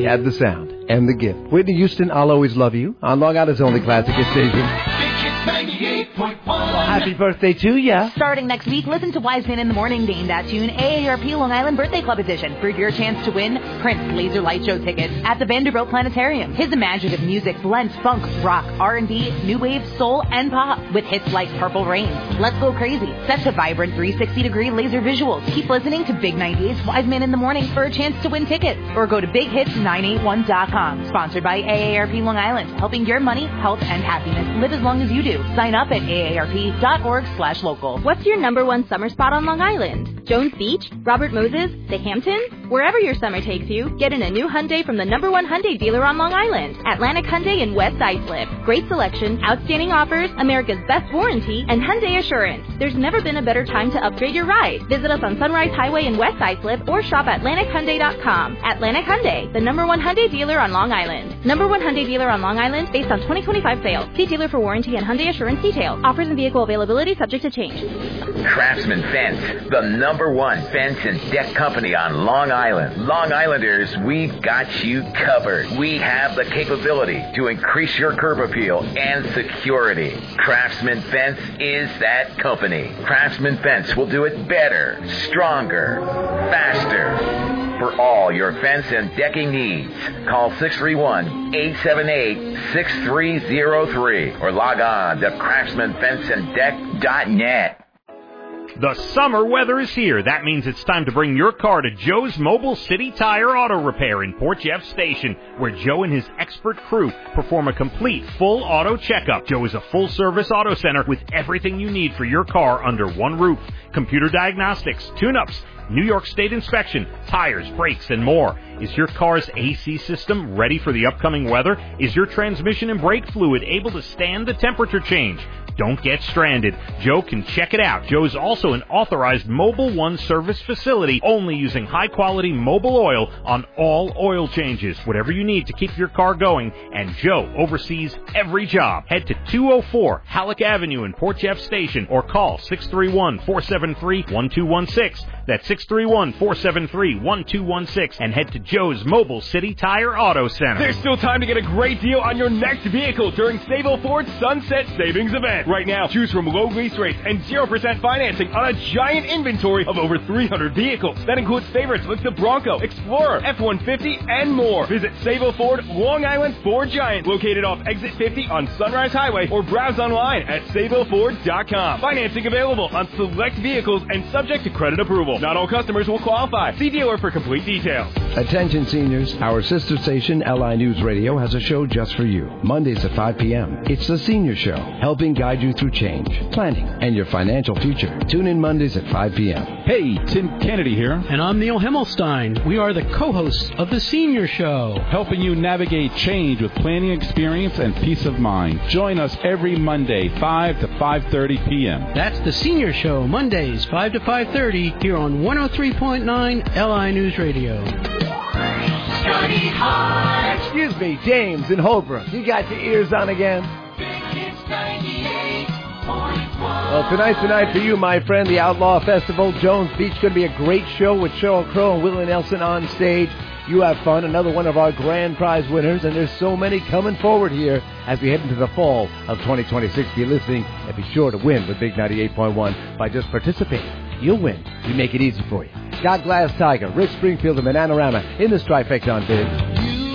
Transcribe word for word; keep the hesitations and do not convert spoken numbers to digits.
had the sound and the gift. Whitney Houston, I'll Always Love You, on Long Island's only classic hit station. ninety-eight point one. Well, happy birthday to ya. Starting next week, listen to Wiseman in the Morning, name that tune, A A R P Long Island Birthday Club edition, for your chance to win Prince Laser Light Show tickets at the Vanderbilt Planetarium. His imaginative music blends funk, rock, R and B, new wave, soul, and pop with hits like Purple Rain, Let's Go Crazy, set to vibrant three sixty degree laser visuals. Keep listening to Big ninety-eight's Wiseman in the Morning for a chance to win tickets, or go to big hits nine eight one dot com. Sponsored by A A R P Long Island, helping your money, health, and happiness live as long as you do. Sign up at A A R P dot org slash local. What's your number one summer spot on Long Island? Jones Beach? Robert Moses? The Hamptons? Wherever your summer takes you, get in a new Hyundai from the number one Hyundai dealer on Long Island, Atlantic Hyundai in West Islip. Great selection, outstanding offers, America's best warranty, and Hyundai Assurance. There's never been a better time to upgrade your ride. Visit us on Sunrise Highway in West Islip or shop Atlantic Hyundai dot com. Atlantic Hyundai, the number one Hyundai dealer on Long Island. Number one Hyundai dealer on Long Island based on twenty twenty-five sales. See dealer for warranty and Hyundai Assurance details. Offers and vehicle availability subject to change. Craftsman Fence, the number one fence and deck company on Long Island. Long Islanders, we've got you covered. We have the capability to increase your curb appeal and security. Craftsman Fence is that company. Craftsman Fence will do it better, stronger, faster. For all your fence and decking needs, call six three one, eight seven eight, six three zero three or log on to craftsman fence and deck dot net. The summer weather is here. That means it's time to bring your car to Joe's Mobile City Tire Auto Repair in Port Jeff Station, where Joe and his expert crew perform a complete full auto checkup. Joe is a full-service auto center with everything you need for your car under one roof. Computer diagnostics, tune-ups, New York State inspection, tires, brakes, and more. Is your car's A C system ready for the upcoming weather? Is your transmission and brake fluid able to stand the temperature change? Don't get stranded. Joe can check it out. Joe's also an authorized Mobil One service facility, only using high-quality Mobil oil on all oil changes. Whatever you need to keep your car going, and Joe oversees every job. Head to two oh four Halleck Avenue in Port Jeff Station or call six three one, four seven three, one two one six. That's six three one, four seven three, one two one six. And head to Joe's Mobile City Tire Auto Center. There's still time to get a great deal on your next vehicle during Sable Ford's Sunset Savings Event. Right now, choose from low lease rates and zero percent financing on a giant inventory of over three hundred vehicles. That includes favorites like the Bronco, Explorer, F one fifty, and more. Visit Sable Ford, Long Island Ford Giant, located off Exit fifty on Sunrise Highway, or browse online at sable ford dot com. Financing available on select vehicles and subject to credit approval. Not all customers will qualify. See dealer for complete details. Attention seniors, our sister station, L I News Radio, has a show just for you. Mondays at five p.m. It's the Senior Show, helping guide you through change, planning, and your financial future. Tune in Mondays at five p.m. Hey, Tim Kennedy here. And I'm Neil Himmelstein. We are the co-hosts of the Senior Show, helping you navigate change with planning experience and peace of mind. Join us every Monday, five to five thirty p.m. That's the Senior Show, Mondays, five to five thirty, here on one oh three point nine L I News Radio. Scotty Hart. Excuse me, James in Holbrook. You got your ears on again? Well, tonight's the night for you, my friend. The Outlaw Festival, Jones Beach. Going to be a great show with Sheryl Crow and Willie Nelson on stage. You have fun. Another one of our grand prize winners, and there's so many coming forward here as we head into the fall of twenty twenty-six. Be listening and be sure to win with Big ninety-eight point one by just participating. You'll win. We make it easy for you. Scott Glass Tiger, Rick Springfield, and Bananarama in this trifecta on Big